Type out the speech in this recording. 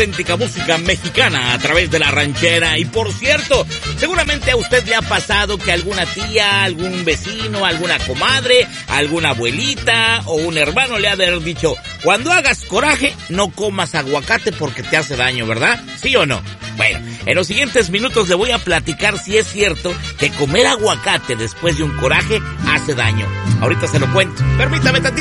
Auténtica música mexicana a través de La Ranchera. Y por cierto, seguramente a usted le ha pasado que alguna tía, algún vecino, alguna comadre, alguna abuelita o un hermano le ha de haber dicho: cuando hagas coraje, no comas aguacate porque te hace daño, ¿verdad? ¿Sí o no? Bueno, en los siguientes minutos le voy a platicar si es cierto que comer aguacate después de un coraje hace daño. Ahorita se lo cuento. Permítame tantito.